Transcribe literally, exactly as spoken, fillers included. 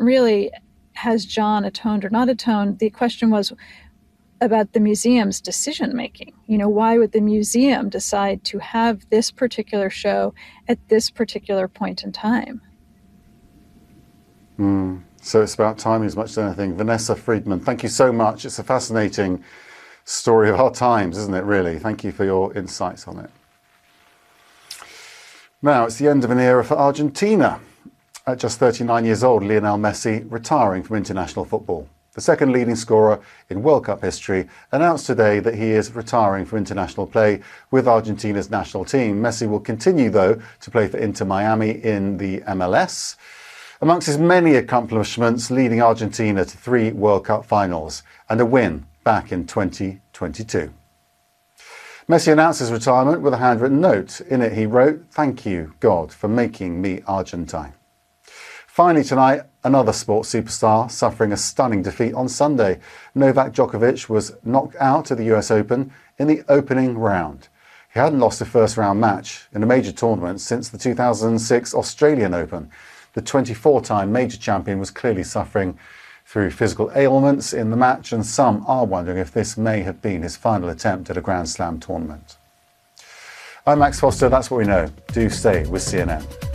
really, has John atoned or not atoned? The question was about the museum's decision making. You know, why would the museum decide to have this particular show at this particular point in time? Mm. So it's about timing as much as anything. Vanessa Friedman, thank you so much. It's a fascinating story of our times, isn't it, really? Thank you for your insights on it. Now, it's the end of an era for Argentina. At just thirty-nine years old, Lionel Messi retiring from international football. The second leading scorer in World Cup history announced today that he is retiring from international play with Argentina's national team. Messi will continue, though, to play for Inter Miami in the M L S. Amongst his many accomplishments, leading Argentina to three World Cup finals and a win back in twenty twenty-two. Messi announced his retirement with a handwritten note. In it he wrote, "Thank you, God, for making me Argentine." Finally tonight, another sports superstar suffering a stunning defeat on Sunday. Novak Djokovic was knocked out of the U S Open in the opening round. He hadn't lost a first round match in a major tournament since the two thousand six Australian Open. The twenty-four time major champion was clearly suffering through physical ailments in the match, and some are wondering if this may have been his final attempt at a Grand Slam tournament. I'm Max Foster, that's what we know. Do stay with C N N.